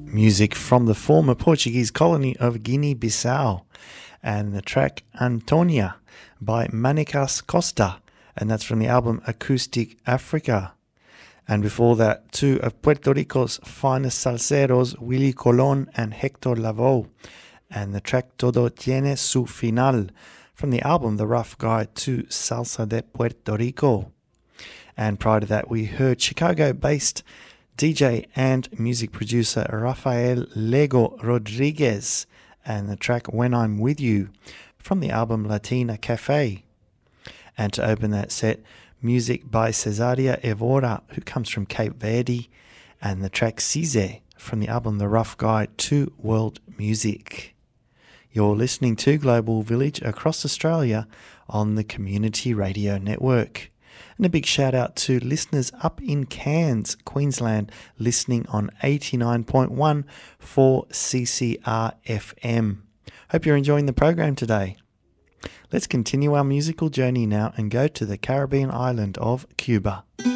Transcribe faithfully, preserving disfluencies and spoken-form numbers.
music from the former Portuguese colony of Guinea-Bissau, and the track Antonia by Manicas Costa, and that's from the album Acoustic Africa. And before that, two of Puerto Rico's finest salseros, Willie Colon and Hector Lavoe, and the track Todo Tiene Su Final from the album The Rough Guide to Salsa de Puerto Rico. And prior to that, we heard Chicago-based D J and music producer Rafael Lego Rodriguez and the track When I'm With You from the album Latina Cafe. And to open that set, music by Cesaria Evora, who comes from Cape Verde, and the track Cize from the album The Rough Guide to World Music. You're listening to Global Village across Australia on the Community Radio Network. And a big shout out to listeners up in Cairns, Queensland, listening on eighty-nine point one for C C R F M. Hope you're enjoying the program today. Let's continue our musical journey now and go to the Caribbean island of Cuba.